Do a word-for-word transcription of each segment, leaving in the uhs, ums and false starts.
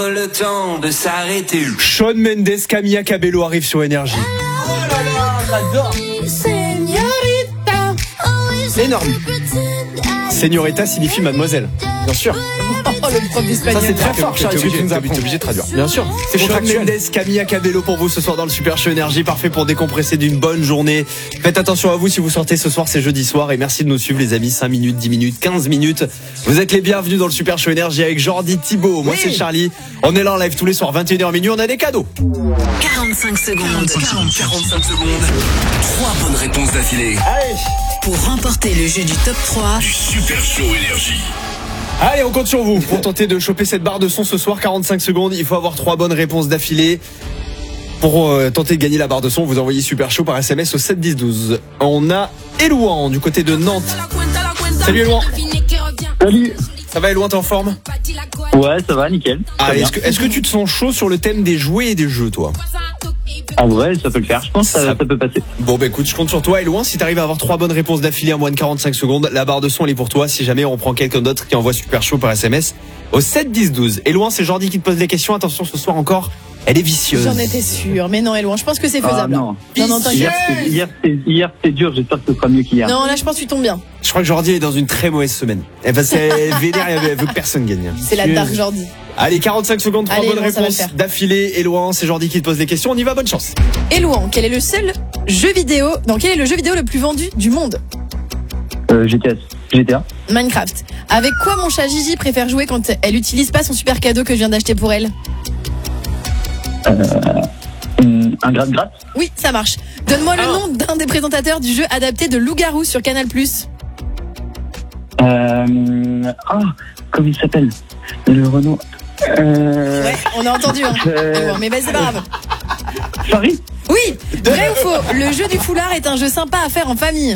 Le temps de s'arrêter. Shawn Mendes, Camilla Cabello arrive sur Énergie. Oh là là, j'adore. Énorme. Señorita signifie mademoiselle. Bien sûr. Oh, le prof d'espagnol. Ça c'est très fort, Charles, T'es tu obligé, nous t'es apprends. obligé de traduire. Bien sûr. C'est Shawn Mendes, Camilla Cabello pour vous ce soir dans le Super Show Énergie. Parfait pour décompresser d'une bonne journée. Faites attention à vous si vous sortez ce soir, c'est jeudi soir. Et merci de nous suivre les amis. cinq minutes, dix minutes, quinze minutes. Vous êtes les bienvenus dans le Super Show Énergie avec Jordi, Thibaut. Moi Oui. c'est Charlie. On est là en live tous les soirs, vingt et une heures minuit. On a des cadeaux. quarante-cinq secondes quarante-cinq secondes. Trois bonnes réponses d'affilée. Allez. pour remporter le jeu du top trois. Du Super Show Énergie. Allez, on compte sur vous pour tenter de choper cette barre de son ce soir. quarante-cinq secondes. Il faut avoir trois bonnes réponses d'affilée. Pour euh, tenter de gagner la barre de son, vous envoyez Super Show par S M S au sept dix douze. On a Elouan du côté de Nantes. Salut Elouan. Salut. Ça va Elouan, t'es en forme? Ouais, ça va, nickel. Ah, Très est-ce que, est-ce que tu te sens chaud sur le thème des jouets et des jeux, toi? En vrai, ça peut le faire. Je pense que ça, Ça- ça peut passer. Bon bah écoute, je compte sur toi Elouan. Si t'arrives à avoir trois bonnes réponses d'affilée en moins de quarante-cinq secondes, la barre de son elle est pour toi. Si jamais on prend quelqu'un d'autre qui envoie Super Show par S M S au sept dix douze. Elouan, c'est Jordi qui te pose les questions. Attention, ce soir encore, elle est vicieuse. J'en étais sûre, mais non, Elouan, je pense que c'est Ah, faisable. non. non, non, t'inquiète. Hier, c'est- hier, c'est- hier, c'était dur. J'espère que ce sera mieux qu'hier. Non, là, je pense que tu tombes bien. Je crois que Jordi est dans une très mauvaise semaine. Elle va elle vénère, elle veut que personne gagne. C'est la dark Jordi. Allez, quarante-cinq secondes, trois Allez, bonnes Elouan, ça va le réponses faire. d'affilée. Elouan, c'est Jordi qui te pose les questions. On y va, bonne chance. Elouan, quel est le seul jeu vidéo, non, quel est le jeu vidéo le plus vendu du monde? Euh, G T S. G T A. Minecraft. Avec quoi mon chat Gigi préfère jouer quand elle utilise pas son super cadeau que je viens d'acheter pour elle? Hum, Un gratte-gratte. Oui, ça marche. Donne-moi le nom d'un des présentateurs du jeu adapté de Loup-garou sur Canal plus. Euh... Ah, comment il s'appelle? Le Renault. Euh... Ouais, on a entendu, hein. Euh, Elouan, mais bah, c'est pas grave. Paris. Oui, vrai ou faux? Le jeu du foulard est un jeu sympa à faire en famille.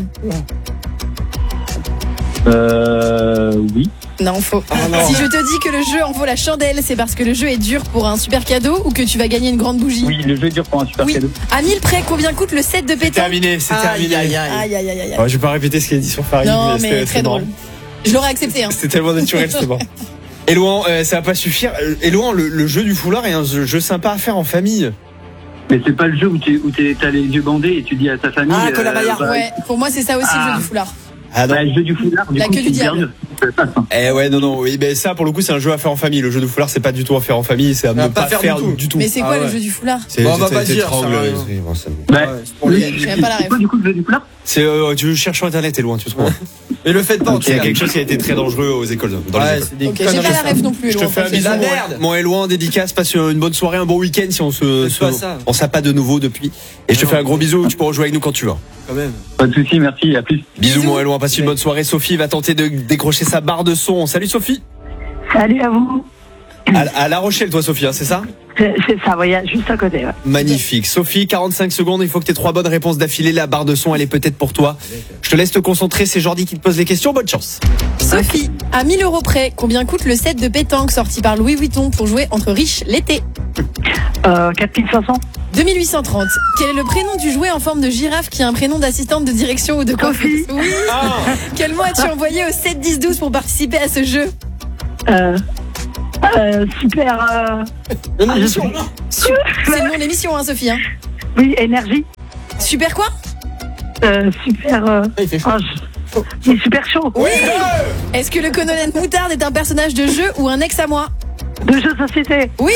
Euh... Oui. Non, faux. Si je te dis que le jeu en vaut la chandelle, c'est parce que le jeu est dur pour un super cadeau ou que tu vas gagner une grande bougie? Oui, le jeu est dur pour un super Oui. cadeau. À mille près, combien coûte le set de C'est pétanque? terminé, c'est terminé. Aïe, aïe, aïe, aïe, aïe. Ouais, je vais pas répéter ce qu'il a dit sur Farid, Non, c'était- mais c'était très drôle. marrant. Je l'aurais accepté, hein. C'était tellement naturel, c'était bon. Elouan, euh, ça va pas suffire. Euh, Elouan, le, le jeu du foulard est un jeu, jeu sympa à faire en famille. Mais c'est pas le jeu où tu où t'es- t'as les yeux bandés et tu dis à ta famille. Ah, Colin-Maillard. bah, Ouais, pour moi, c'est ça aussi le jeu du foulard. Ah non. bah, le jeu du foulard, du La coup, queue tu du te diable. gardes. Ça passe, hein. Eh ouais, non, non, oui, ben ça, pour le coup, c'est un jeu à faire en famille. Le jeu de foulard, c'est pas du tout à faire en famille, c'est à ne pas, faire, du tout. Mais c'est Ah quoi ouais. le jeu du foulard? C'est, Bon, on va c'est- pas c'est dire, triangle, ça va rien. oui, bon, c'est bon. Bah, Ouais, c'est pour les gagner. Je sais pas la c'est ref. quoi du coup le jeu du foulard? C'est, euh, tu cherches sur internet, Elouan, tu trouves. Et le faites pas en tout C'est cas. quelque chose qui a été très dangereux aux écoles, dans les Ouais, écoles. c'est des Ok, j'ai pas conneries. la ref non plus, Je te Elouan, fais un t'inquiète. bisou, la mon- merde. mon Elouan, dédicace, passe une bonne soirée, un bon week-end si on se, Faites pas se- ça. on s'appelle pas de nouveau depuis. Et je te Non. fais un gros bisou, tu peux rejouer avec nous quand tu veux. Quand même. Pas de soucis, merci, à plus. Bisous, Bisous. mon Elouan, passe une bonne soirée. Sophie va tenter de décrocher sa barre de son. Salut Sophie. Salut à vous. À, à La Rochelle, toi Sophie, hein, c'est ça? C'est c'est ça, voyez, juste à côté. Ouais. Magnifique. Sophie, quarante-cinq secondes, il faut que tu aies trois bonnes réponses d'affilée. La barre de son, elle est peut-être pour toi. Je te laisse te concentrer, c'est Jordi qui te pose les questions. Bonne chance. Sophie, à mille euros près, combien coûte le set de pétanque sorti par Louis Vuitton pour jouer entre riches l'été? Euh, quatre mille cinq cents. deux mille huit cent trente. Quel est le prénom du jouet en forme de girafe qui a un prénom d'assistante de direction ou de coiffeuse? Sophie. Oui. Quel mot as-tu envoyé au sept dix douze pour participer à ce jeu? Euh, euh, super. Euh, Une ah, je émission. sais. C'est le nom de l'émission, hein, Sophie. Hein. Oui, énergie. Super quoi? Euh, super. Euh, Ah, il fait chaud. ah, je- il est super chaud. Oui. Est-ce que le colonel Moutarde est un personnage de jeu ou un ex à moi? De jeux de société. Oui.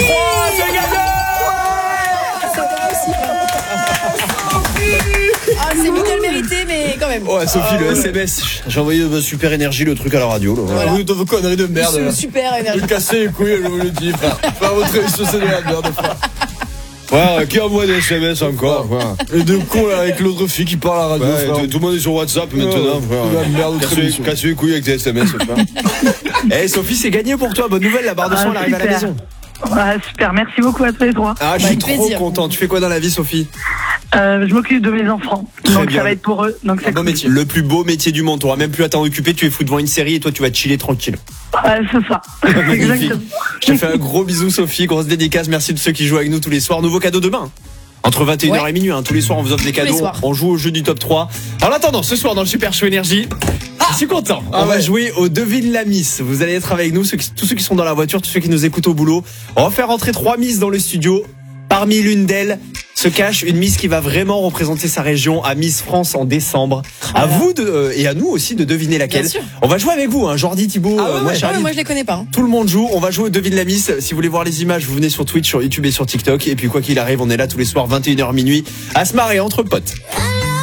Ah, c'est mieux mérité, mais quand même. Oh, Sophie, le S M S. J'ai envoyé de super énergie le truc à la radio. Là. Voilà. Ah oui, de conneries de merde. C'est là. super Vous énergie. me cassez les couilles, je vous le dis, frère. Faire votre émission, c'est de la merde, frère. Ouais, qui envoie des S M S encore? Et de con là avec l'autre fille qui parle à la radio, Ouais, frère. tout, tout le monde est sur WhatsApp maintenant, frère. C'est de la merde, votre Cassez émission. cassez les couilles avec tes S M S, frère. Eh, Sophie, c'est gagné pour toi. Bonne nouvelle, la barre de son, Ah, elle arrive à la super. maison. Ouais, super. Merci beaucoup à tous les trois. Ah, je suis Avec trop plaisir. content. Tu fais quoi dans la vie, Sophie? Euh, je m'occupe de mes enfants. Très donc bien. ça va être pour eux. Donc c'est Un beau cool. métier. Le plus beau métier du monde. T'auras même plus à t'en occuper. Tu es fou devant une série et toi, tu vas te chiller tranquille. Ouais, c'est ça. Magnifique. Exactement. Je te fais un gros bisou, Sophie. Grosse dédicace. Merci de ceux qui jouent avec nous tous les soirs. Nouveau cadeau demain. Entre vingt et une heures Ouais. et minuit, hein. Tous les soirs, on vous offre des Tous les cadeaux. soirs. On joue au jeu du top trois. En attendant, ce soir, dans le Super Show Énergie. Ah, Je suis content. Ah On va ouais. jouer au Devine la Miss. Vous allez être avec nous, ceux qui- tous ceux qui sont dans la voiture, tous ceux qui nous écoutent au boulot. On va faire rentrer trois Miss dans le studio. Parmi l'une d'elles se cache une Miss qui va vraiment représenter sa région à Miss France en décembre. À vous de, euh, et à nous aussi de deviner laquelle. Bien sûr. On va jouer avec vous, hein, Jordi, Thibaut, Ah ouais, euh, moi, ouais. Ah Charlie. ouais, moi je les connais pas. hein. Tout le monde joue, on va jouer au Devine la Miss. Si vous voulez voir les images, vous venez sur Twitch, sur YouTube et sur TikTok. Et puis quoi qu'il arrive, on est là tous les soirs vingt et une heures minuit à se marrer entre potes.